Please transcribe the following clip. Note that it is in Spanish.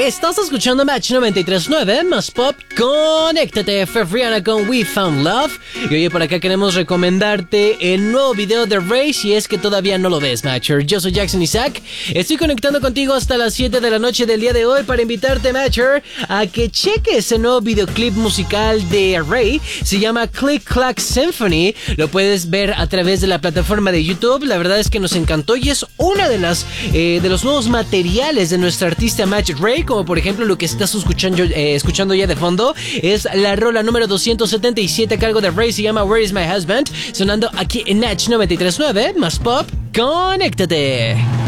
Estás escuchando Match 93.9 más pop. Conéctate, fue Rihanna con We Found Love. Y oye, por acá queremos recomendarte el nuevo video de Ray si es que todavía no lo ves, Matcher. Yo soy Jackson Isaac. Estoy conectando contigo hasta las 7 de la noche del día de hoy para invitarte, Matcher, a que cheques el nuevo videoclip musical de Ray. Se llama Click Clack Symphony. Lo puedes ver a través de la plataforma de YouTube. La verdad es que nos encantó y es una de los nuevos materiales de nuestra artista Match Ray, como por ejemplo lo que estás escuchando ya de fondo es la rola número 277 a cargo de Ray, se llama Where Is My Husband, sonando aquí en Match 93.9 más pop. Conéctate.